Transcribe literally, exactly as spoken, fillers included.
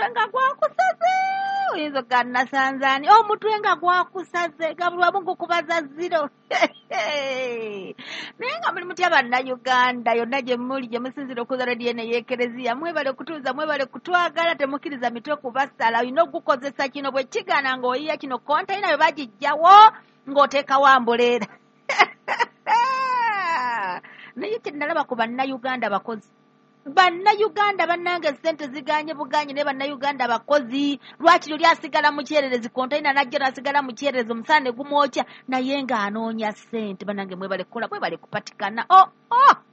omutwe nga gwakusaze oyinza okanasanzaani omutwe nga gwakusaze gabulwamu gukubaza ziro naye nga muli mutya bannayuganda yonna gye muli gye musinzira okuza rediyo eno y'ekereziya mwebale okutuuza mwebale kutwagala temukkiriza mitwe kubasala olina okukozesa kino bwe kigaana ng'oyiya kino kontayina bwe bagijjawo ng'oteekawo ambuleera naye kye nalaba ku bannayuganda bakozi bannayuganda bannange sente ziganye buganye ne bannayuganda bakozi lwaki luli asigala mu kyererezi kontayina najja nasigala mu kyererezi omusaana ne gumwokya naye ng'anoonya sente bannange mwebale kukola mwebale kupatikana oh, oh.